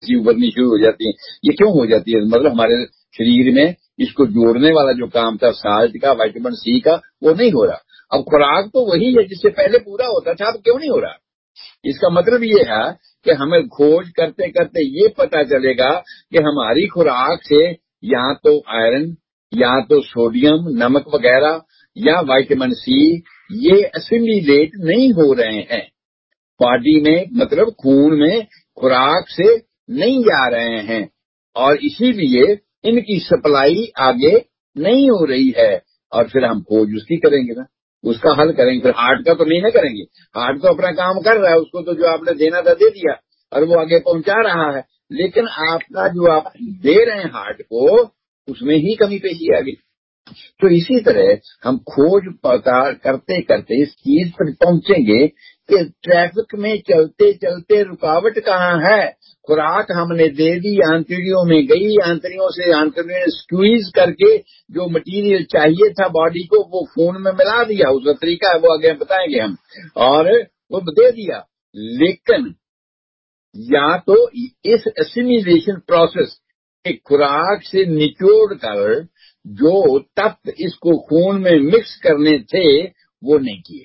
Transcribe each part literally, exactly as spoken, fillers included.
उभरनी शुरू हो जाती है। ये क्यों हो जाती है? मतलब हमारे शरीर में इसको जोड़ने वाला जो काम था साल्ट का, विटामिन सी का, वो नहीं हो रहा। अब खुराक तो वही है जिससे पहले पूरा होता था, अब क्यों नहीं हो रहा? इसका मतलब ये है कि हमें खोज करते करते ये पता चलेगा कि हमारी खुराक से या तो आयरन, या तो सोडियम, नमक वगैरह, या विटामिन सी, ये असिमिलेट नहीं हो रहे हैं बॉडी में, मतलब खून में खुराक से नहीं जा रहे हैं, और इसीलिए इनकी सप्लाई आगे नहीं हो रही है। और फिर हम खोज उसकी करेंगे ना, उसका हल करेंगे। फिर हार्ट का तो नहीं ना करेंगे, हार्ट तो अपना काम कर रहा है, उसको तो जो आपने देना था दे दिया और वो आगे पहुंचा रहा है, लेकिन आपका जो आप दे रहे हैं हार्ट को, उसमें ही कमी पेशी आ गई। तो इसी तरह हम खोज पता करते करते इस चीज पर पहुंचेंगे कि ट्रैफिक में चलते चलते रुकावट कहाँ है। खुराक हमने दे दी, आंतड़ियों में गई, आंतड़ियों से आंतड़ियों स्क्वीज करके जो मटेरियल चाहिए था बॉडी को वो खून में मिला दिया। उसका तरीका है वो आगे बताएंगे हम, और वो दे दिया। लेकिन या तो इस एसिमिलेशन प्रोसेस एक खुराक से निचोड़ कर जो तत्व इसको खून में मिक्स करने थे वो नहीं किए,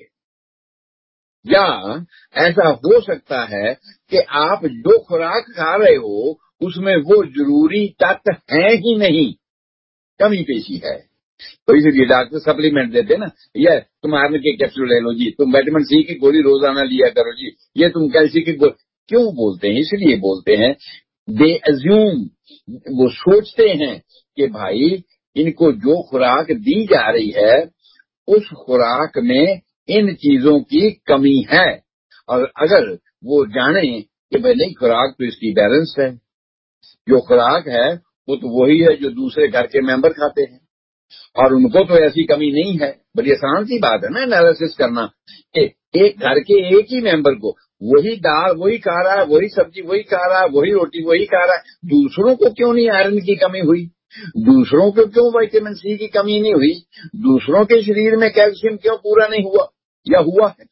या ऐसा हो सकता है कि आप जो खुराक खा रहे हो उसमें वो जरूरी तत्व हैं ही नहीं, कमी पेशी है। तो इसलिए डॉक्टर सप्लीमेंट देते हैं ना, ये तुम आयरन के कैप्सूल ले लो जी, तुम विटामिन सी की गोली रोजाना लिया करो जी, ये तुम कैल्शियम की गोली। क्यों बोलते हैं? इसलिए बोलते हैं, दे अज्यूम, वो सोचते हैं कि भाई इनको जो खुराक दी जा रही है उस खुराक में इन चीजों की कमी है। और अगर वो जाने कि भाई नहीं, खुराक तो इसकी बैलेंस है, जो खुराक है वो तो वही है जो दूसरे घर के मेंबर खाते हैं, और उनको तो ऐसी कमी नहीं है। बड़ी आसान सी बात है ना एनालिसिस करना कि एक घर के एक ही मेंबर को वही दाल वही खा रहा है, वही सब्जी वही खा रहा है, वही रोटी वही खा रहा है, दूसरों को क्यों नहीं आयरन की कमी हुई, दूसरों को क्यों विटामिन सी की कमी नहीं हुई, दूसरों के शरीर में कैल्शियम क्यों पूरा नहीं हुआ या हुआ है?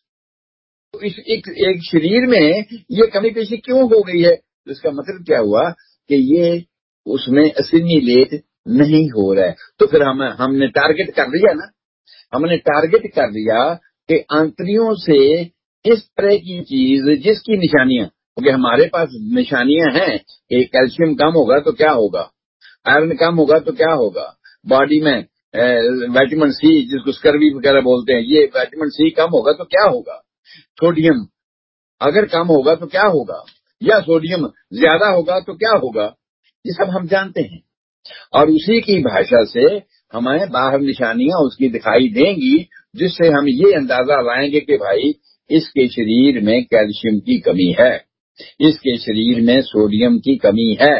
तो इस एक, एक शरीर में ये कमी पेशी क्यों हो गई है? तो इसका मतलब क्या हुआ कि ये उसमें असिमिलेट नहीं हो रहा है। तो फिर हम हमने टारगेट कर लिया ना, हमने टारगेट कर लिया कि आंतड़ियों से इस तरह की चीज जिसकी निशानियां, क्योंकि हमारे पास निशानियां हैं कि कैल्शियम कम होगा तो क्या होगा, आयरन कम होगा तो क्या होगा, बॉडी में विटामिन सी जिसको स्कर्वी वगैरह बोलते हैं, ये विटामिन सी कम होगा तो क्या होगा, सोडियम अगर कम होगा तो क्या होगा, या सोडियम ज्यादा होगा तो क्या होगा, ये सब हम जानते हैं। और उसी की भाषा से हमें बाहर निशानियां उसकी दिखाई देंगी, जिससे हम ये अंदाजा लाएंगे कि भाई इसके शरीर में कैल्शियम की कमी है, इसके शरीर में सोडियम की कमी है।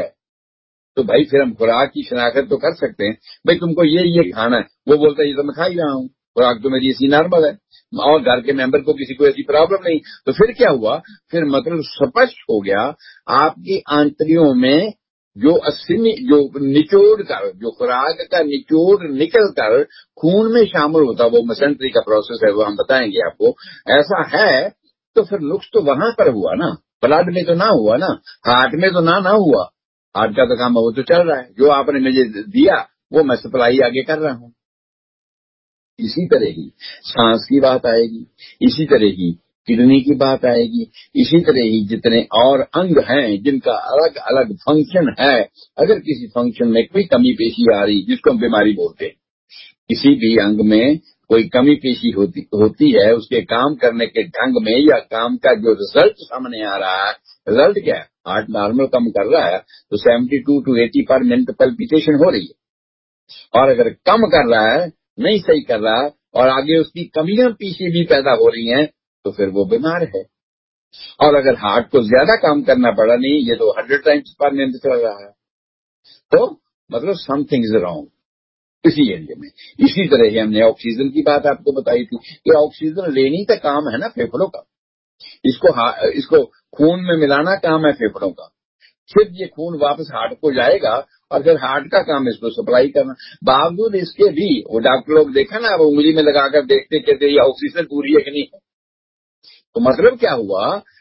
तो भाई फिर हम खुराक की शनाख्त तो कर सकते हैं, भाई तुमको ये ये खाना है, वो बोलता है ये तो मैं खा ही रहा हूँ, खुराक तो मेरी इसी नॉर्मल है, और घर के मेंबर को किसी को ऐसी प्रॉब्लम नहीं। तो फिर क्या हुआ? फिर मतलब स्पष्ट हो गया आपकी आंतड़ियों में जो अस्सी जो निचोड़ कर, जो खुराक का निचोड़ निकल कर खून में शामिल होता, वो मेसेंट्री का प्रोसेस है, वो हम बताएंगे आपको। ऐसा है तो फिर नुक्स तो वहां पर हुआ ना, ब्लड में तो ना हुआ ना, हार्ट में तो ना ना हुआ। हार्ट का तो काम वो तो चल रहा है, जो आपने मुझे दिया वो मैं सप्लाई आगे कर रहा हूँ। इसी तरह ही सांस की बात आएगी, इसी तरह ही किडनी की बात आएगी, इसी तरह ही जितने और अंग हैं जिनका अलग अलग फंक्शन है, अगर किसी फंक्शन में कोई कमी पेशी आ रही, जिसको हम बीमारी बोलते हैं, किसी भी अंग में कोई कमी पेशी होती होती है, उसके काम करने के ढंग में या काम का जो रिजल्ट सामने आ रहा है, रिजल्ट क्या है? हार्ट नॉर्मल कम कर रहा है तो सेवेंटी टू टू एटी पर मिनट पल्पिटेशन हो रही है, और अगर कम कर रहा है, नहीं सही कर रहा है, और आगे उसकी कमियां पीछे भी पैदा हो रही हैं, तो फिर वो बीमार है। और अगर हार्ट को ज्यादा काम करना पड़ा, नहीं ये तो हंड्रेड टाइम्स पर मिनट चल रहा है, तो मतलब समथिंग इज रॉन्ग इसी एरिया में। इसी तरह ही हमने ऑक्सीजन की बात आपको बताई थी कि ऑक्सीजन लेनी का काम है ना फेफड़ों का, इसको इसको खून में मिलाना काम है फेफड़ों का, फिर ये खून वापस हार्ट को जाएगा और फिर हार्ट का काम इसको सप्लाई करना। बावजूद इसके भी वो डॉक्टर लोग देखा ना, वो उंगली में लगाकर देखते कहते ये ऑक्सीजन पूरी है कि नहीं। तो मतलब क्या हुआ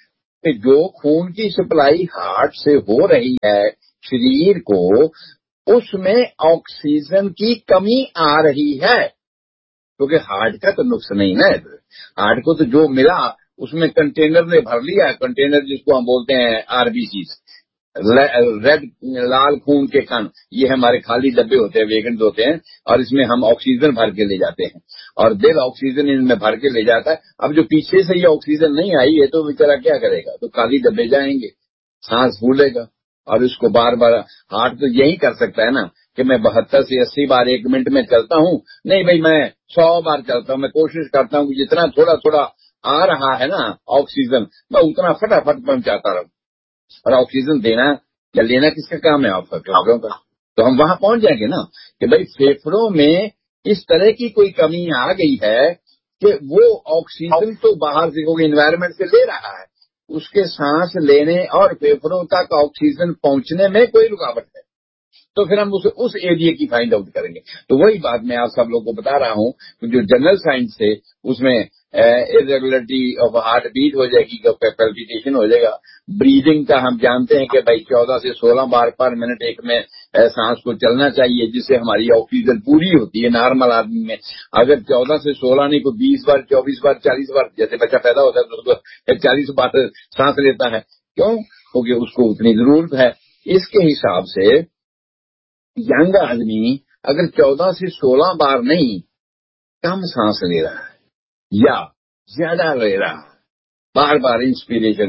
کہ جو خون کی سپلائی ہارٹ سے ہو رہی ہے شریر کو، اس میں آکسیجن کی کمی آ رہی ہے، کیونکہ ہارٹ کا تو نقص نہیں نا، ہارٹ کو تو جو ملا اس میں کنٹینر نے بھر لیا، کنٹینر جس کو ہم بولتے ہیں آر بی سیز، ریڈ لال خون کے کن، یہ ہمارے خالی ڈبے ہوتے ہیں، ویگنز ہوتے ہیں، اور اس میں ہم آکسیجن بھر کے لے جاتے ہیں، اور دل آکسیجن ان میں بھر کے لے جاتا ہے۔ اب جو پیچھے سے یہ آکسیجن نہیں آئی ہے تو بیچارہ کیا کرے گا، تو خالی ڈبے جائیں گے، سانس پھولے گا، اور اس کو بار بار ہارٹ تو یہی کر سکتا ہے نا کہ میں بہتر سے اسی بار ایک منٹ میں چلتا ہوں، نہیں بھائی میں سو بار چلتا ہوں، میں کوشش کرتا ہوں کہ جتنا تھوڑا تھوڑا آ رہا ہے نا آکسیجن میں اتنا فٹافٹ پہنچاتا رہوں، اور آکسیجن دینا یا لینا کس کا کام ہے، آپ کا پھیپھڑوں کا، تو ہم وہاں پہنچ جائیں گے نا کہ بھائی پھیپھڑوں میں اس طرح کی کوئی کمی آ گئی ہے کہ وہ آکسیجن تو باہر سے کوئی انوائرمنٹ سے لے رہا ہے، اس کے سانس لینے اور پھیپھڑوں تک آکسیجن پہنچنے میں کوئی رکاوٹ ہے، تو پھر ہم اسے اس ایریا کی فائنڈ آؤٹ کریں گے۔ تو وہی بات میں آپ سب لوگوں کو بتا رہا ہوں، جو جنرل سائنس ہے اس میں ارریگولرٹی آف ہارٹ بیٹ ہو جائے گی، پیلپیٹیشن ہو جائے گا، بریدنگ کا ہم جانتے ہیں کہ بھائی چودہ سے سولہ بار پر منٹ ایک میں سانس کو چلنا چاہیے، جس سے ہماری آکسیجن پوری ہوتی ہے نارمل آدمی میں، اگر چودہ سے سولہ نہیں کوئی بیس بار چوبیس بار چالیس بار، جیسے بچہ پیدا ہوتا ہے تو اس کو چالیس بار سانس لیتا ہے، کیوں؟ کیونکہ اس کو اتنی ضرورت ہے۔ اس کے حساب سے ینگ آدمی اگر چودہ سے سولہ بار نہیں کم سانس لے رہا ہے یا زیادہ لے رہا ہے، بار بار انسپیریشن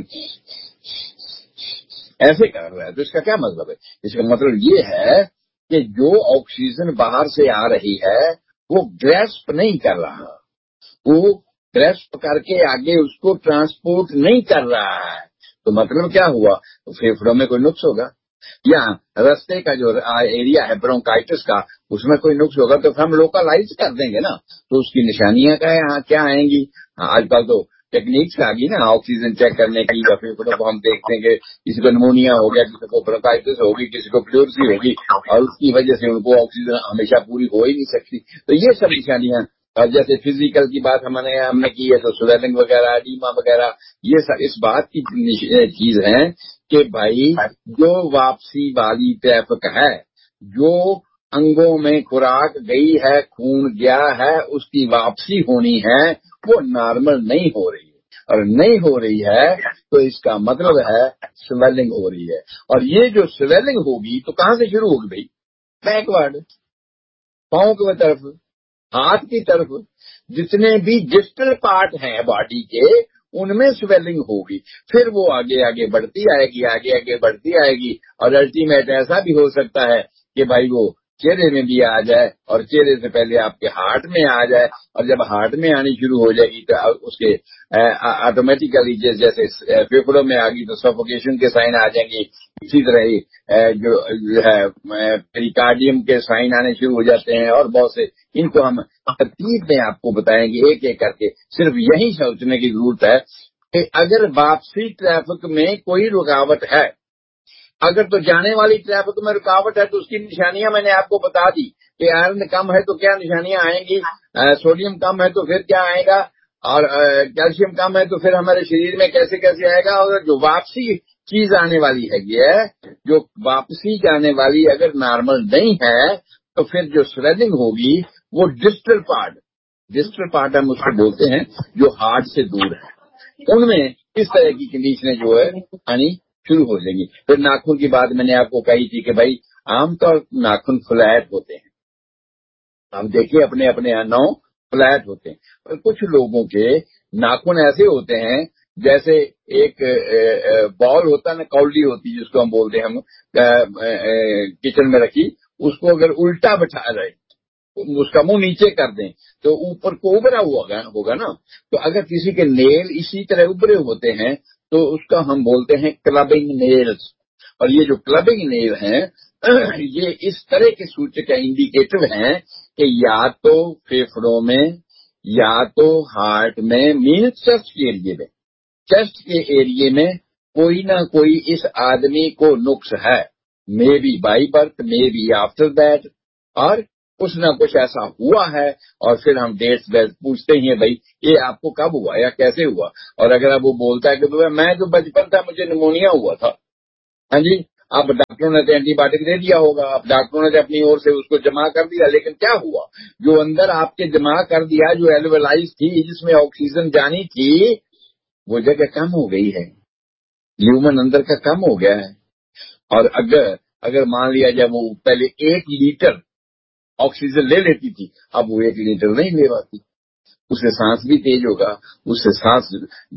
ایسے کر رہا ہے، تو اس کا کیا مطلب ہے؟ اس کا مطلب یہ ہے کہ جو آکسیجن باہر سے آ رہی ہے وہ گریسپ نہیں کر رہا، وہ گریسپ کر کے آگے اس کو ٹرانسپورٹ نہیں کر رہا ہے، تو مطلب کیا ہوا؟ تو پھیپھڑوں میں کوئی نقص ہوگا، یا رستے کا جو ایریا ہے برونکائٹس کا اس میں کوئی نقص ہوگا، تو پھر ہم لوکلائز کر دیں گے نا، تو اس کی نشانیاں کیا آئیں گی؟ آج کل تو ٹیکنیکس آ گئی نا آکسیجن چیک کرنے کی، یا پھر ہم دیکھتے ہیں کہ کسی کو نمونیا ہو گیا، کسی کو برونکائٹس ہوگی، کسی کو پلیورسی ہوگی، اور اس کی وجہ سے ان کو آکسیجن ہمیشہ پوری ہو ہی نہیں سکتی، تو یہ سب نشانیاں، اور جیسے فزیکل کی بات ہم نے ہم نے کی ہے تو سویلنگ وغیرہ، ایڈیما وغیرہ، یہ سب اس بات کی چیز ہے کہ بھائی جو واپسی والی ٹریفک ہے، جو انگوں میں خوراک گئی ہے، خون گیا ہے، اس کی واپسی ہونی ہے، وہ نارمل نہیں ہو رہی ہے، اور نہیں ہو رہی ہے تو اس کا مطلب ہے سویلنگ ہو رہی ہے، اور یہ جو سویلنگ ہوگی تو کہاں سے شروع ہوگی بھائی؟ بیکورڈ، پاؤں کی طرف، ہاتھ کی طرف، جتنے بھی ڈسٹل پارٹ ہیں باڈی کے ان میں سویلنگ ہوگی، پھر وہ آگے آگے بڑھتی آئے گی، آگے آگے بڑھتی آئے گی، اور الٹیمیٹ ایسا بھی ہو سکتا ہے کہ بھائی وہ چہرے میں بھی آ جائے، اور چہرے سے پہلے آپ کے ہارٹ میں آ جائے، اور جب ہارٹ میں آنی شروع ہو جائے گی تو اس کے آٹومیٹیکلی جیسے پھیپھڑوں میں آ گئی تو سفوکیشن کے سائن آ جائیں گے، اسی طرح ہی جو ہے پیریکارڈیم کے سائن آنے شروع ہو جاتے ہیں، اور بہت سے، ان کو ہم ترتیب میں آپ کو بتائیں گے ایک ایک کر کے، صرف یہی سوچنے کی ضرورت ہے کہ اگر واپسی ٹریفک میں کوئی رکاوٹ ہے، اگر تو جانے والی ٹریفک میں رکاوٹ ہے تو اس کی نشانیاں میں نے آپ کو بتا دی کہ آئرن کم ہے تو کیا نشانیاں آئیں گی، سوڈیم کم ہے تو پھر کیا آئے گا، اور کیلشیم کم ہے تو پھر ہمارے شریر میں کیسے کیسے آئے گا، اور جو واپسی چیز آنے والی ہے، یہ جو واپسی جانے والی اگر نارمل نہیں ہے تو پھر جو سویلنگ ہوگی وہ ڈسٹل پارٹ، ڈسٹل پارٹ ہم اس کو بولتے ہیں جو ہارٹ سے دور ہے، ان میں اس طرح کی کنڈیشنیں جو ہے آنی شروع ہو جائیں گی۔ پھر ناخن کی بات میں نے آپ کو کہی تھی کہ بھائی عام طور ناخن فلیٹ ہوتے ہیں، ہم دیکھیں اپنے اپنے نو فلیٹ ہوتے ہیں، اور کچھ لوگوں کے ناخن ایسے ہوتے ہیں جیسے ایک بال ہوتا ہے نا، کولی ہوتی جس کو ہم بولتے ہیں، ہم کچن میں رکھی، اس کو اگر الٹا بٹھا رہے، اس کا منہ نیچے کر دیں تو اوپر کو ابھرا ہوا ہوگا نا، تو اگر کسی کے نیل اسی طرح ابھرے ہوتے ہیں تو اس کا ہم بولتے ہیں کلبنگ نیلز، اور یہ جو کلبنگ نیل ہیں یہ اس طرح کے سوچک انڈیکیٹر ہیں کہ یا تو پھیپھڑوں میں یا تو ہارٹ میں، مین چیسٹ کے ایریے میں، چیسٹ کے ایریے میں کوئی نہ کوئی اس آدمی کو نقص ہے، may be by birth, may be after that, اور कुछ ना कुछ ऐसा हुआ है, और फिर हम डेट्स वेट्स पूछते ही हैं, भाई ये आपको कब हुआ या कैसे हुआ। और अगर अब वो बोलता है कि तो मैं तो बचपन था मुझे निमोनिया हुआ था, हाँ जी, अब डॉक्टरों ने तो एंटीबायोटिक दे दिया होगा, अब डॉक्टरों ने अपनी ओर से उसको जमा कर दिया, लेकिन क्या हुआ, जो अंदर आपके जमा कर दिया, जो एल्वेलाइज थी जिसमें ऑक्सीजन जानी थी, वो जगह कम हो गई है, ल्यूमन अंदर का कम हो गया है। और अगर अगर मान लिया जाए वो पहले एक लीटर ऑक्सीजन ले लेती थी, अब वो एक लीटर नहीं ले पाती, उससे सांस भी तेज होगा, उससे सांस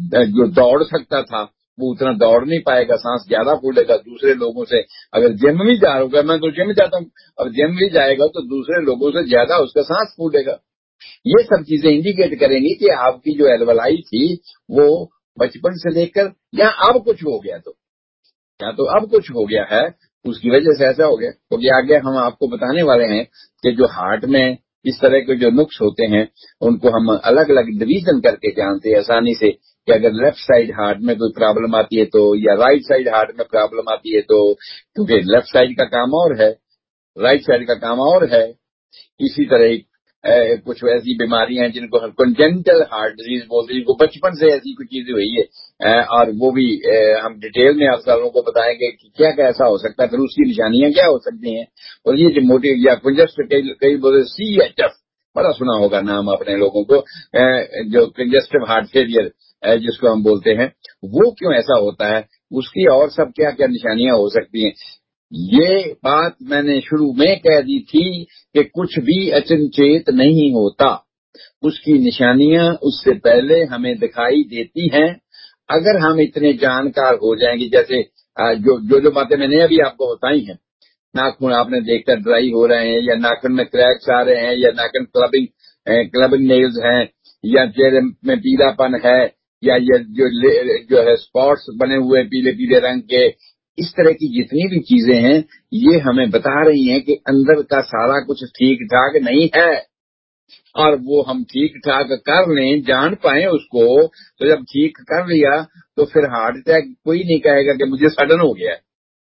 जो दौड़ सकता था वो उतना दौड़ नहीं पाएगा, सांस ज्यादा फूलेगा। दूसरे लोगों से अगर जिम भी जा रहा, मैं तो जिम जाता हूँ, अब जिम भी जाएगा तो दूसरे लोगों से ज्यादा उसका सांस फूलेगा। ये सब चीजें इंडिकेट करेंगी कि आपकी जो एल्वेलाई थी वो बचपन से लेकर या अब कुछ हो गया, तो या तो अब कुछ हो गया है उसकी वजह से ऐसा हो गया। क्योंकि तो आगे हम आपको बताने वाले हैं कि जो हार्ट में इस तरह के जो नुक्स होते हैं उनको हम अलग अलग डिवीजन करके जानते हैं आसानी से, कि अगर लेफ्ट साइड हार्ट में कोई प्रॉब्लम आती है तो, या राइट साइड हार्ट में प्रॉब्लम आती है तो, क्योंकि लेफ्ट साइड का काम और है, राइट साइड का काम और है। इसी तरह ए, कुछ ऐसी बीमारियां हैं जिनको हम कंजेनिटल हार्ट डिजीज बोलते हैं, जिनको बचपन से ऐसी कुछ चीजें हुई है, ए, और वो भी ए, हम डिटेल में आप सालों को बताएंगे कि क्या क्या ऐसा हो सकता है, फिर उसकी निशानियां क्या हो सकती हैं। और ये जो मोटी या कंजस्ट, कई कई बोलते सी एच एफ, बड़ा सुना होगा नाम अपने लोगों को, ए, जो कंजेस्टिव हार्ट फेलियर जिसको हम बोलते हैं, वो क्यों ऐसा होता है, उसकी और सब क्या क्या निशानियां हो सकती हैं। ये बात मैंने शुरू में कह दी थी कि कुछ भी अचनचेत नहीं होता, उसकी निशानियां उससे पहले हमें दिखाई देती हैं। अगर हम इतने जानकार हो जाएंगे, जैसे जो जो जो बातें मैंने अभी आपको बताई हैं, नाखून आपने देखकर ड्राई हो रहे हैं, या नाखून में क्रैक्स आ रहे हैं, या नाखून क्लबिंग क्लबिंग नेल्स हैं, या चेहरे में पीलापन है, या ये जो जो है स्पॉट्स बने हुए पीले पीले रंग के, इस तरह की जितनी भी चीजें हैं ये हमें बता रही हैं कि अंदर का सारा कुछ ठीक ठाक नहीं है। और वो हम ठीक ठाक कर लें, जान पाए उसको, तो जब ठीक कर लिया तो फिर हार्ट अटैक कोई नहीं कहेगा कि मुझे सडन हो गया।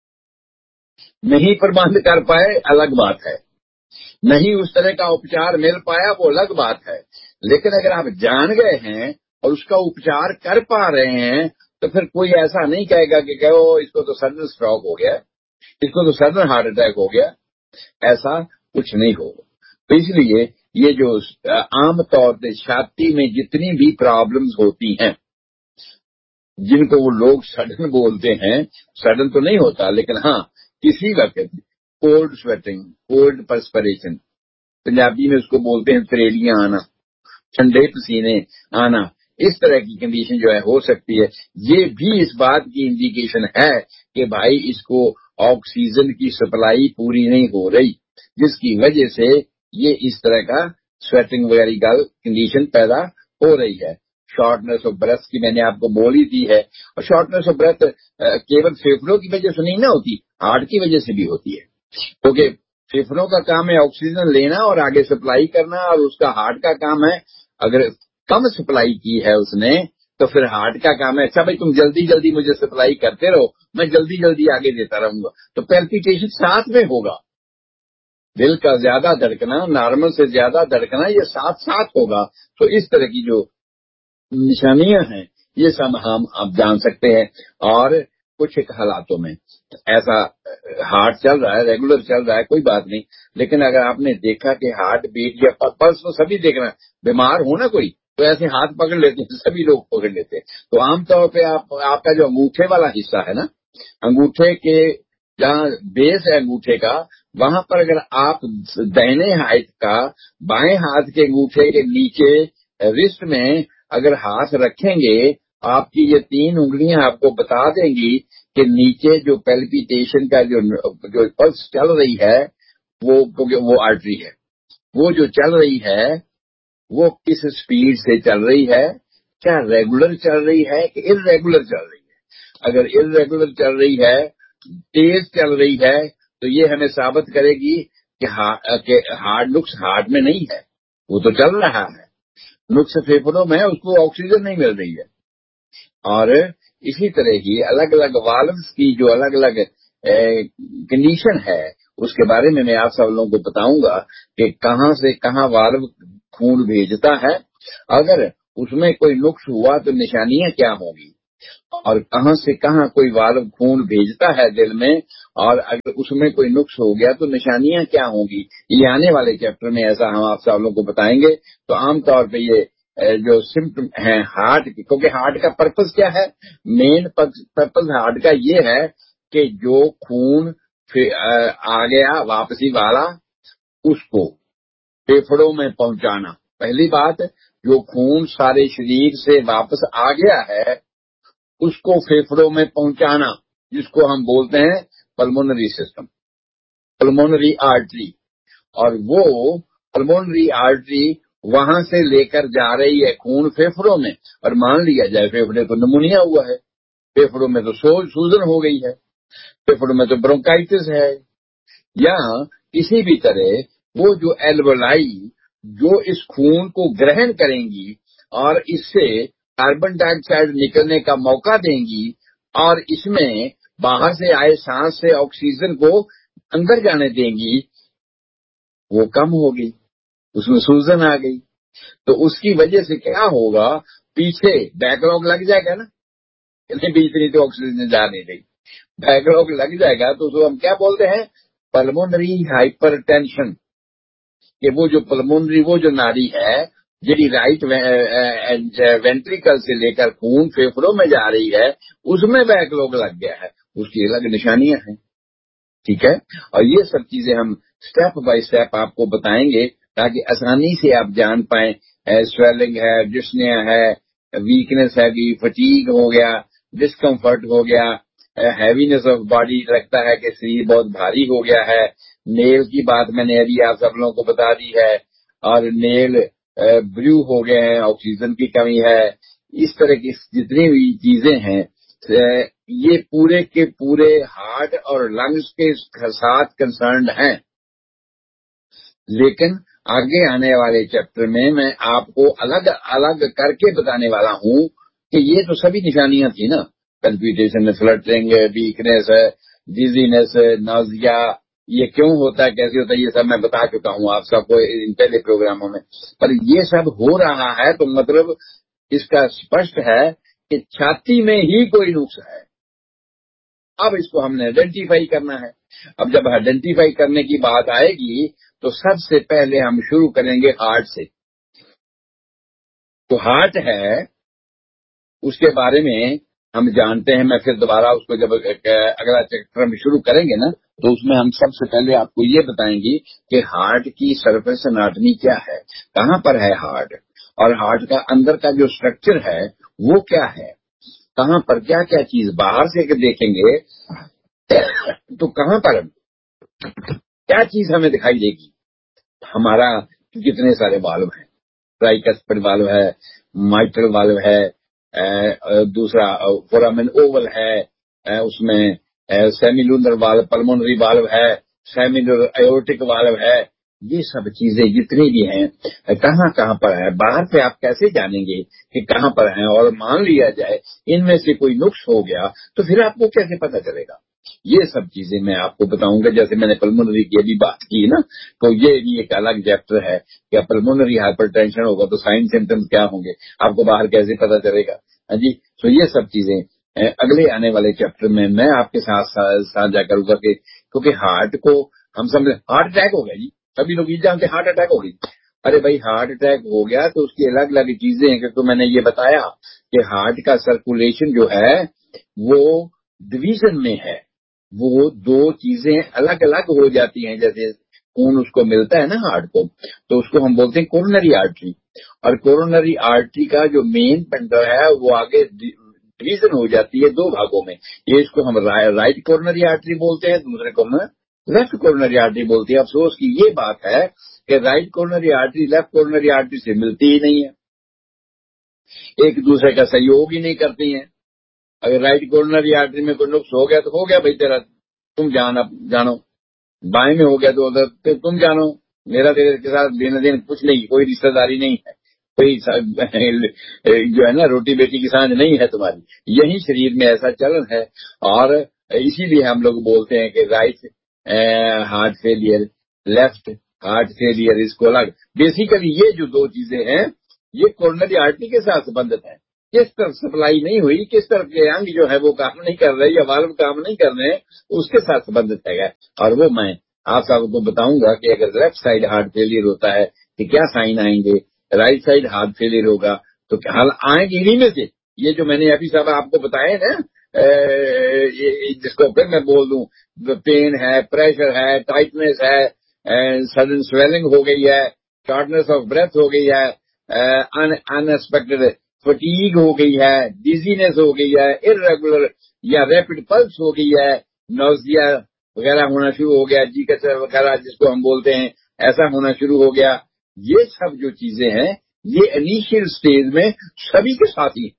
नहीं प्रबंध कर पाए अलग बात है, नहीं उस तरह का उपचार मिल पाया वो अलग बात है, लेकिन अगर आप जान गए हैं और उसका उपचार कर पा रहे हैं तो फिर कोई ऐसा नहीं कहेगा कि कहो इसको तो सडन स्ट्रोक हो गया, इसको तो सडन हार्ट अटैक हो गया, ऐसा कुछ नहीं होगा। तो इसलिए ये जो आम तौर पे छाती में जितनी भी प्रॉब्लम्स होती हैं, जिनको वो लोग सडन बोलते हैं, सडन तो नहीं होता, लेकिन हाँ किसी वक्त cold sweating, cold perspiration, Punjabi में उसको बोलते हैं त्रेलियां आना, ठंडे पसीने आना, इस तरह की कंडीशन जो है हो सकती है। ये भी इस बात की इंडिकेशन है कि भाई इसको ऑक्सीजन की सप्लाई पूरी नहीं हो रही, जिसकी वजह से ये इस तरह का स्वेटिंग वगैरह का कंडीशन पैदा हो रही है। शॉर्टनेस ऑफ ब्रेथ की मैंने आपको बोल ही दी है, और शॉर्टनेस ऑफ ब्रेथ केवल फेफड़ों की वजह से नहीं ना होती, हार्ट की वजह से भी होती है, क्योंकि फेफड़ों का काम है ऑक्सीजन लेना और आगे सप्लाई करना, और उसका हार्ट का काम है, अगर कम सप्लाई की है उसने तो फिर हार्ट का काम है, अच्छा भाई तुम जल्दी जल्दी मुझे सप्लाई करते रहो, मैं जल्दी जल्दी आगे देता रहूंगा, तो पैल्पिटेशन साथ में होगा, दिल का ज्यादा धड़कना, नॉर्मल से ज्यादा धड़कना, ये साथ साथ होगा। तो इस तरह की जो निशानियां हैं ये सब हम आप जान सकते हैं। और कुछ एक हालातों में ऐसा हार्ट चल रहा है, रेगुलर चल रहा है, कोई बात नहीं, लेकिन अगर आपने देखा कि हार्ट बीट या पल्स तो सभी देखना, बीमार हो ना कोई तो ऐसे हाथ पकड़ लेते हैं, सभी लोग पकड़ लेते हैं। तो आमतौर पे आप आपका जो अंगूठे वाला हिस्सा है ना, अंगूठे के जहाँ बेस है अंगूठे का, वहां पर अगर आप दाहिने हाथ का बाएं हाथ के अंगूठे के नीचे रिस्ट में अगर हाथ रखेंगे, आपकी ये तीन उंगलियां आपको बता देंगी कि नीचे जो पैल्पिटेशन का जो जो पल्स चल रही है वो वो आर्टरी है, वो जो चल रही है वो किस स्पीड से चल रही है, क्या रेगुलर चल रही है कि इर्रेगुलर चल रही है। अगर इर्रेगुलर चल रही है, तेज चल रही है, तो ये हमें साबित करेगी कि हार्ट नुक्स हार्ट में नहीं है, वो तो चल रहा है, नुक्स फेफड़ों में है, उसको ऑक्सीजन नहीं मिल रही है। और इसी तरह ही अलग अलग वाल्व्स की जो अलग अलग कंडीशन है اس کے بارے میں میں آپ سب لوگوں کو بتاؤں گا کہ کہاں سے کہاں والو خون بھیجتا ہے، اگر اس میں کوئی نقص ہوا تو نشانیاں کیا ہوں گی، اور کہاں سے کہاں کوئی والو خون بھیجتا ہے دل میں، اور اگر اس میں کوئی نقص ہو گیا تو نشانیاں کیا ہوں گی۔ یہ آنے والے چیپٹر میں ایسا ہم آپ سب لوگوں کو بتائیں گے۔ تو عام طور پہ یہ جو سمپٹم ہیں ہارٹ کی، کیونکہ ہارٹ کا پرپز کیا ہے، مین پرپز ہارٹ کا یہ ہے کہ جو خون آ گیا واپسی والا اس کو پھیپھڑوں میں پہنچانا۔ پہلی بات، جو خون سارے شریر سے واپس آ گیا ہے اس کو پھیپھڑوں میں پہنچانا، جس کو ہم بولتے ہیں پلمونری سسٹم، پلمونری آرٹری۔ اور وہ پلمونری آرٹری وہاں سے لے کر جا رہی ہے خون پھیپھڑوں میں، اور مان لیا جائے پھیپھڑے کو نمونیا ہوا ہے، پھیپھڑوں میں تو سوجن ہو گئی ہے، پھیپھڑوں میں تو برونکائٹس ہے، یا کسی بھی طرح وہ جو ایلولائی جو اس خون کو گرہن کریں گی اور اس سے کاربن ڈائی آکسائڈ نکلنے کا موقع دیں گی، اور اس میں باہر سے آئے سانس سے آکسیجن کو اندر جانے دیں گی، وہ کم ہوگی، اس میں سوجن آ گئی۔ تو اس کی وجہ سے کیا ہوگا، پیچھے بیک لاگ لگ جائے گا نا، بیچ نہیں تو آکسیجن جا نہیں رہی، بیک لاگ لگ جائے گا تو ہم کیا بولتے ہیں، پلمونری ہائپر ٹینشن، کہ وہ جو پلمونری وہ جو ناڑی ہے جی رائٹ وینٹریکل سے لے کر خون پھیپھڑوں میں جا رہی ہے، اس میں بیک لاگ لگ گیا ہے، اس کی الگ نشانیاں ہیں، ٹھیک ہے۔ اور یہ سب چیزیں ہم سٹیپ بائی سٹیپ آپ کو بتائیں گے تاکہ آسانی سے آپ جان پائیں، سویلنگ ہے، ڈسنیا ہے، ویکنس ہے، فٹیگ ہو گیا، ڈسکمفرٹ ہو گیا، ہیوینس آف باڈی، لگتا ہے کہ شریر بہت بھاری ہو گیا ہے، نیل کی بات میں نے ابھی آپ سب لوگوں کو بتا دی ہے، اور نیل بلیو ہو گئے ہیں، آکسیجن کی کمی ہے، اس طرح کی جتنی بھی چیزیں ہیں یہ پورے کے پورے ہارٹ اور لنگز کے ساتھ کنسرنڈ ہیں۔ لیکن آگے آنے والے چیپٹر میں میں آپ کو الگ الگ کر کے بتانے والا ہوں کہ یہ تو سبھی نشانیاں تھیں نا، کنفیوژن، فلٹرنگ، ویکنیس، ڈیزینس، نازیا، یہ کیوں ہوتا ہے، کیسے ہوتا ہے، یہ سب میں بتا چکا ہوں آپ سب کو ان پہلے پروگراموں میں۔ پر یہ سب ہو رہا ہے تو مطلب اس کا اسپشٹ ہے کہ چھاتی میں ہی کوئی نقص ہے۔ اب اس کو ہم نے آئیڈینٹیفائی کرنا ہے۔ اب جب آئیڈینٹیفائی کرنے کی بات آئے گی تو سب سے پہلے ہم شروع کریں گے ہارٹ سے۔ تو ہارٹ ہے، اس کے بارے میں ہم جانتے ہیں، میں پھر دوبارہ اس کو جب اگلا چیپٹر ہم شروع کریں گے نا تو اس میں ہم سب سے پہلے آپ کو یہ بتائیں گے کہ ہارٹ کی سرفیس اناٹمی کیا ہے، کہاں پر ہے ہارٹ، اور ہارٹ کا اندر کا جو اسٹرکچر ہے وہ کیا ہے، کہاں پر کیا کیا چیز باہر سے دیکھیں گے تو کہاں پر کیا چیز ہمیں دکھائی دے گی۔ ہمارا کتنے سارے والو ہیں، ٹرائیکسپڈ والو ہے، مائٹرل والو ہے، دوسرا فورامن اوول ہے، اس میں سیمی لونر والو، پلمونری والو ہے، سیمی ایورٹک والو ہے، یہ سب چیزیں جتنی بھی ہیں کہاں کہاں پر ہے، باہر سے آپ کیسے جانیں گے کہ کہاں پر ہیں، اور مان لیا جائے ان میں سے کوئی نقص ہو گیا تو پھر آپ کو کیسے پتہ چلے گا۔ یہ سب چیزیں میں آپ کو بتاؤں گا، جیسے میں نے پلمونری کی ابھی بات کی نا، تو یہ بھی ایک الگ چیپٹر ہے کہ پلمونری ہائپر ٹینشن ہوگا تو سائن سمٹمز کیا ہوں گے، آپ کو باہر کیسے پتہ چلے گا، ہاں جی۔ تو یہ سب چیزیں اگلے آنے والے چیپٹر میں میں آپ کے ساتھ ساجھا کروں گا، کہ کیونکہ ہارٹ کو ہم سمجھ، ہارٹ اٹیک ہو گیا جی، سبھی لوگ یہ جانتے ہارٹ اٹیک ہو گئی، ارے بھائی ہارٹ اٹیک ہو گیا تو اس کی الگ الگ چیزیں ہیں، کیونکہ میں نے یہ بتایا کہ ہارٹ کا سرکولیشن جو ہے وہ ڈویژن میں ہے، وہ دو چیزیں الگ الگ ہو جاتی ہیں، جیسے خون اس کو ملتا ہے نا ہارٹ کو، تو اس کو ہم بولتے ہیں کورونری آرٹری، اور کورونری آرٹری کا جو مین بنڈل ہے وہ آگے ڈویژن ہو جاتی ہے دو بھاگوں میں، یہ اس کو ہم رائٹ کورونری آرٹری بولتے ہیں، دوسرے کو ہم لیفٹ کورونری آرٹری بولتی ہے۔ افسوس کی یہ بات ہے کہ right coronary artery left coronary artery سے ملتی ہی نہیں ہے، ایک دوسرے کا سہیوگ ہی نہیں کرتی ہیں۔ اگر رائٹ کورونری آرٹری میں کوئی نقص ہو گیا تو ہو گیا بھائی، تیرا تم جان اب جانو، بائیں میں ہو گیا تو ادھر تم جانو، میرا تیرے کے ساتھ لینا دینا کچھ نہیں، کوئی رشتہ داری نہیں ہے، کوئی جو ہے نا روٹی بیٹی کی سانجھ نہیں ہے تمہاری۔ یہی شریر میں ایسا چلن ہے، اور اسی لیے ہم لوگ بولتے ہیں کہ right heart failure, left heart failure, اس کو الگ. بیسیکلی یہ جو دو چیزیں ہیں یہ کورونری آرٹری کے ساتھ سبندت ہے. کس طرف سپلائی نہیں ہوئی، کس طرف کے انگ جو ہے وہ کام نہیں کر رہے یا والو کام نہیں کر رہے، اس کے ساتھ سبندت ہے. اور وہ میں آپ سب کو بتاؤں گا کہ اگر لیفٹ سائڈ ہارٹ فیلئر ہوتا ہے تو کیا سائن آئیں گے، رائٹ سائڈ ہارٹ فیلئر ہوگا تو کیا حال آئیں گے. انہیں میں سے یہ جو میں نے ابھی صاحب آپ کو بتائے نا، جس کو پھر میں بول دوں، پین ہے، پریشر ہے، ٹائٹنس ہے، سڈن سویلنگ ہو گئی ہے، شارٹنس آف بریتھ ہو گئی ہے، ان ایکسپیکٹڈ فٹیگ ہو گئی ہے، ڈیزینس ہو گئی ہے، ارریگولر یا ریپڈ پلس ہو گئی ہے، نوزیا وغیرہ ہونا شروع ہو گیا، جی کچر وغیرہ جس کو ہم بولتے ہیں ایسا ہونا شروع ہو گیا. یہ سب جو چیزیں ہیں یہ انیشیل سٹیج میں سبھی کے ساتھ ہی،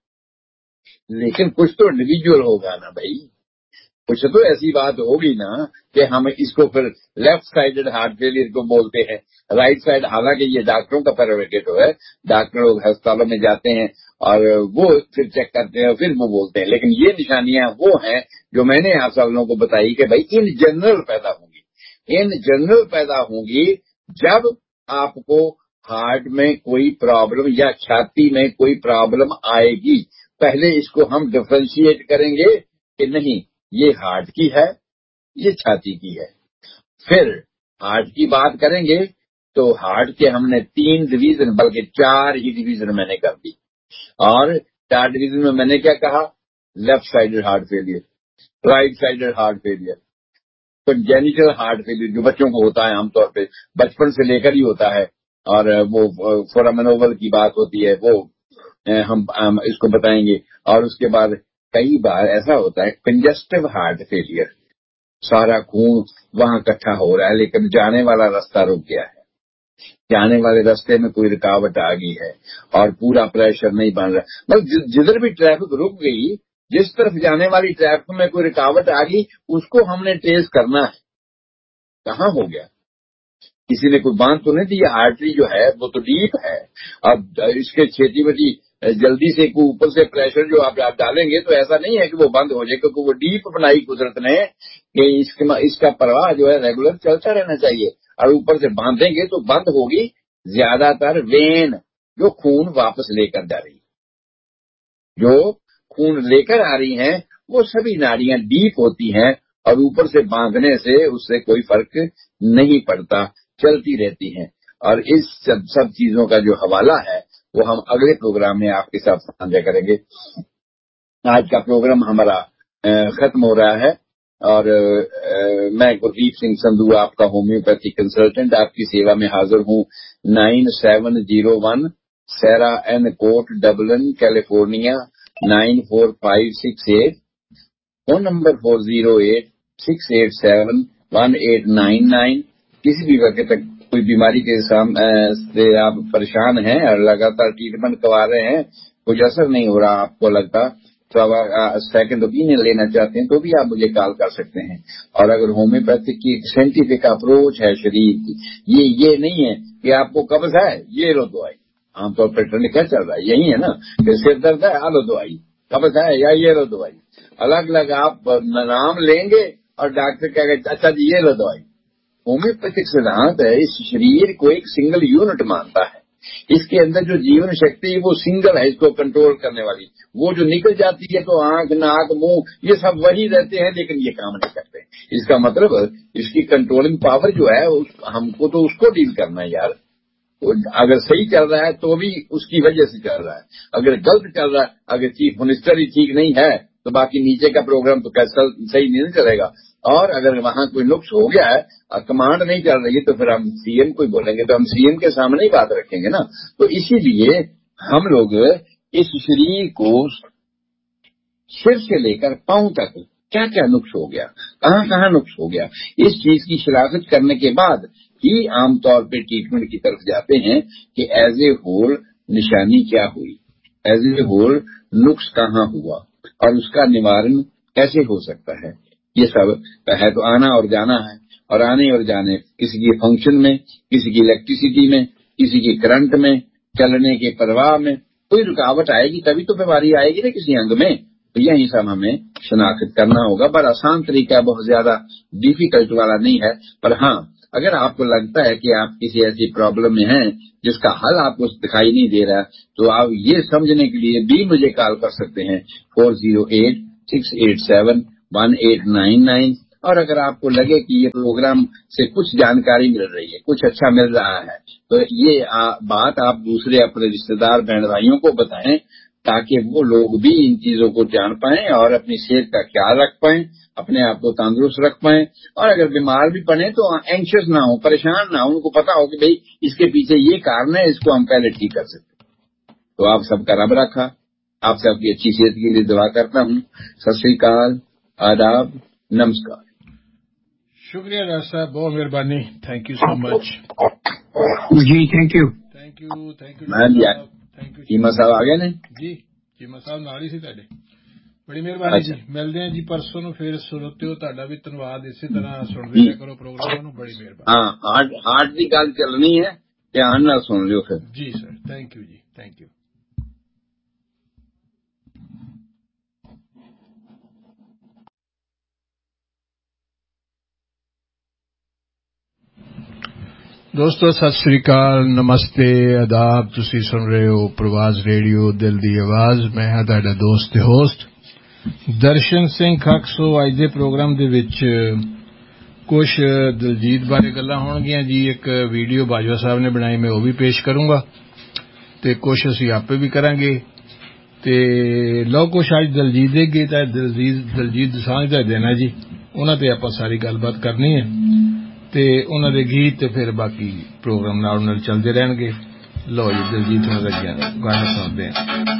لیکن کچھ تو انڈیویجول ہوگا نا بھائی، کچھ تو ایسی بات ہوگی نا کہ ہم اس کو پھر لیفٹ سائڈڈ ہارٹ فیلئر کو بولتے ہیں، رائٹ سائڈ. حالانکہ یہ ڈاکٹروں کا پریروگیٹو ہے، ڈاکٹر لوگ ہسپتالوں میں جاتے ہیں اور وہ پھر چیک کرتے ہیں اور پھر وہ بولتے ہیں. لیکن یہ نشانیاں وہ ہیں جو میں نے آپ سب لوگوں کو بتائی کہ بھائی ان جنرل پیدا ہوں گی، ان جنرل پیدا ہوں گی جب آپ کو ہارٹ میں کوئی پرابلم یا چھاتی میں کوئی پرابلم آئے گی. پہلے اس کو ہم ڈفرینشیٹ کریں گے کہ نہیں یہ ہارٹ کی ہے، یہ چھاتی کی ہے. پھر ہارٹ کی بات کریں گے تو ہارٹ کے ہم نے تین ڈویژن بلکہ چار ہی ڈویژن میں نے کر دی. اور چار ڈویژن میں میں نے کیا کہا؟ Left sided heart failure, right sided heart failure, congenital heart failure جو بچوں کو ہوتا ہے عام طور پہ بچپن سے لے کر ہی ہوتا ہے، اور وہ فورامنوول کی بات ہوتی ہے، وہ ہم اس کو بتائیں گے. اور اس کے بعد کئی بار ایسا ہوتا ہے کنجسٹو ہارٹ فیلئر، سارا خون وہاں اکٹھا ہو رہا ہے لیکن جانے والا راستہ رک گیا ہے، جانے والے راستے میں کوئی رکاوٹ آ گئی ہے اور پورا پریشر نہیں بن رہا. مطلب جدھر بھی ٹریفک رک گئی، جس طرف جانے والی ٹریفک میں کوئی رکاوٹ آ گئی، اس کو ہم نے ٹریس کرنا ہے کہاں ہو گیا. کسی نے کوئی باندھ تو نہیں دی، آرٹری جو ہے وہ تو ڈیپ ہے. اب اس کے چھیتی بٹی جلدی سے کوئی اوپر سے پریشر جو آپ ڈالیں گے تو ایسا نہیں ہے کہ وہ بند ہو جائے، کیونکہ وہ ڈیپ بنائی قدرت نے کہ اس کا پرواہ جو ہے ریگولر چلتا رہنا چاہیے. اور اوپر سے باندھیں گے تو بند ہوگی زیادہ تر وین جو خون واپس لے کر جا رہی، جو خون لے کر آ رہی ہیں وہ سبھی ناڑیاں ڈیپ ہوتی ہیں اور اوپر سے باندھنے سے اس سے کوئی فرق نہیں پڑتا، چلتی رہتی ہیں. اور اس سب سب چیزوں کا جو حوالہ ہے وہ ہم اگلے پروگرام میں آپ کے ساتھ سانجھا کریں گے. آج کا پروگرام ہمارا ختم ہو رہا ہے اور میں گردیپ سنگھ سندھو آپ کا ہومیوپیتھی کنسلٹنٹ آپ کی سیوا میں حاضر ہوں. نائن سیون زیرو ون سیرا این کوٹ Dublin California nine four five six eight, phone number four zero eight six eight seven one eight nine nine. کسی بھی وقت تک کوئی بیماری کے سے آپ پریشان ہیں اور لگاتار ٹریٹمنٹ کروا رہے ہیں، کچھ اثر نہیں ہو رہا آپ کو لگتا تو آپ سیکنڈ اوپینین لینا چاہتے ہیں تو بھی آپ مجھے کال کر سکتے ہیں. اور اگر ہومیوپیتھی کی سائنٹیفک اپروچ ہے شریر کی، یہ یہ نہیں ہے کہ آپ کو قبض ہے یہ لو دوائی. عام طور پر ٹرینڈ کیا چل رہا ہے یہی ہے نا کہ سر درد ہے آ لو دوائی، قبض ہے یا یہ لو دوائی. الگ الگ آپ نام لیں گے اور ڈاکٹر کہے گا اچھا جی یہ لو دوائی. ہومیوپیتھک سدھانت ہے اس شریر کو ایک سنگل یونٹ مانتا ہے، اس کے اندر جو جیون شکتی وہ سنگل ہے، اس کو کنٹرول کرنے والی. وہ جو نکل جاتی ہے تو آنکھ ناک منہ یہ سب وہی رہتے ہیں لیکن یہ کام نہیں کرتے. اس کا مطلب اس کی کنٹرولنگ پاور جو ہے ہم کو تو اس کو ڈیل کرنا ہے یار. اگر صحیح چل رہا ہے تو بھی اس کی وجہ سے چل رہا ہے، اگر غلط چل رہا ہے، اگر چیف منسٹر ہی ٹھیک نہیں ہے تو باقی نیچے کا پروگرام تو صحیح نہیں چلے گا. اور اگر وہاں کوئی نقص ہو گیا ہے، کمانڈ نہیں چل رہی ہے تو پھر ہم سی ایم کو بولیں گے تو ہم سی ایم کے سامنے ہی بات رکھیں گے نا. تو اسی لیے ہم لوگ اس شریر کو سر سے لے کر پاؤں تک کیا کیا نقص ہو گیا، کہاں کہاں نقص ہو گیا، اس چیز کی شناخت کرنے کے بعد ہی عام طور پہ ٹریٹمنٹ کی طرف جاتے ہیں کہ ایز اے ہول نشانی کیا ہوئی، ایز اے ہول نقص کہاں ہوا اور اس کا نوارن کیسے ہو سکتا ہے. یہ سب ہے تو آنا اور جانا ہے، اور آنے اور جانے کسی کی فنکشن میں، کسی کی الیکٹریسٹی میں، کسی کی کرنٹ میں، چلنے کے پرواہ میں کوئی رکاوٹ آئے گی تبھی تو بیماری آئے گی نا کسی انگ میں. تو یہی سب ہمیں شناخت کرنا ہوگا. پر آسان طریقہ بہت زیادہ ڈیفیکلٹ والا نہیں ہے. پر ہاں اگر آپ کو لگتا ہے کہ آپ کسی ایسی پرابلم میں ہیں جس کا حل آپ کو دکھائی نہیں دے رہا تو آپ یہ سمجھنے کے لیے بھی مجھے کال کر سکتے ہیں four zero eight six eight seven one eight nine nine. اور اگر آپ کو لگے کہ یہ پروگرام سے کچھ جانکاری مل رہی ہے, کچھ اچھا مل رہا ہے, تو یہ بات آپ دوسرے اپنے رشتے دار بہن بھائیوں کو بتائیں تاکہ وہ لوگ بھی ان چیزوں کو جان پائیں اور اپنی صحت کا خیال رکھ پائیں, اپنے آپ کو تندرست رکھ پائیں. اور اگر بیمار بھی پڑیں تو اینکشس نہ ہوں, پریشان نہ ہوں, ان کو پتا ہو کہ بھئی اس کے پیچھے یہ کارن ہے, اس کو ہم پہلے ٹھیک کر سکتے. تو آپ سب کا رب رکھا, آپ سب کی اچھی صحت کے لیے دعا کرتا ہوں. ست سری اکال, آداب, نمسکار. شکریہ ڈاکٹر صاحب, بہت مہربانی. Thank you so much. G thank you. Thank you thank you thank you. Cheema صاحب آ گئے نے جی, چیمہ صاحب ਨਾਲ ਹੀ ਸੀ ਤੁਹਾਡੇ. ਬੜੀ ਮਿਹਰਬਾਨੀ ਜੀ. ਮਿਲਦੇ ਹਾਂ ਜੀ ਪਰਸੋਂ ਨੂੰ ਫਿਰ. ਸੁਣੋਤਿਓ ਤੁਹਾਡਾ ਵੀ ਧੰਨਵਾਦ. ਇਸੇ ਤਰ੍ਹਾਂ ਸੁਣਦੇ ਰਿਹਾ ਕਰੋ ਪ੍ਰੋਗਰਾਮਾਂ ਨੂੰ. ਬੜੀ ਮਿਹਰਬਾਨੀ. ਹਾਂ ਹਾਰਟ ਹਾਰਟ ਦੀ ਗੱਲ ਚੱਲਣੀ ਹੈ, ਧਿਆਨ ਨਾਲ ਸੁਣ ਲਿਓ ਫਿਰ. ਜੀ ਸਰ, ਥੈਂਕ ਯੂ ਜੀ, ਥੈਂਕ ਯੂ. ਦੋਸਤੋ ਸਤਿ ਸ੍ਰੀ ਅਕਾਲ, ਨਮਸਤੇ, ਆਦਾਬ. ਤੁਸੀਂ ਸੁਣ ਰਹੇ ਹੋ ਪ੍ਰਵਾਜ਼ ਰੇਡੀਓ, ਦਿਲ ਦੀ ਆਵਾਜ਼. ਮੈਂ ਹਾਂ ਤੁਹਾਡਾ ਦੋਸਤ ਤੇ ਹੋਸਟ ਦਰਸ਼ਨ ਸਿੰਘ ਖੱਖ. ਸੋ ਅੱਜ ਦੇ ਪ੍ਰੋਗਰਾਮ ਦੇ ਵਿੱਚ ਕੁਝ ਦਿਲਜੀਤ ਬਾਰੇ ਗੱਲਾਂ ਹੋਣਗੀਆਂ ਜੀ. ਇੱਕ ਵੀਡੀਓ ਬਾਜਵਾ ਸਾਹਿਬ ਨੇ ਬਣਾਈ, ਮੈਂ ਉਹ ਵੀ ਪੇਸ਼ ਕਰੂੰਗਾ, ਤੇ ਕੁਝ ਅਸੀਂ ਆਪੇ ਵੀ ਕਰਾਂਗੇ. ਤੇ ਲਓ ਕੁਝ ਅੱਜ ਦਿਲਜੀਤ ਦੇ ਗੀਤ ਹੈ. ਦਿਲਜੀਤ ਦਿਲਜੀਤ ਦੋਸਾਂਝ ਦਾ ਦਿਨ ਹੈ ਜੀ, ਉਹਨਾਂ ਤੇ ਆਪਾਂ ਸਾਰੀ ਗੱਲਬਾਤ ਕਰਨੀ ਹੈ ਤੇ ਉਹਨਾਂ ਦੇ ਗੀਤ ਤੇ ਫਿਰ ਬਾਕੀ ਪ੍ਰੋਗਰਾਮ ਨਾਲ ਨਾਲ ਚੱਲਦੇ ਰਹਿਣਗੇ. ਲਓ ਜੀ ਦਿਲਜੀਤ ਉਹਨਾਂ ਦਾ ਗਾਣਾ ਸੁਣਦੇ ਹਾਂ.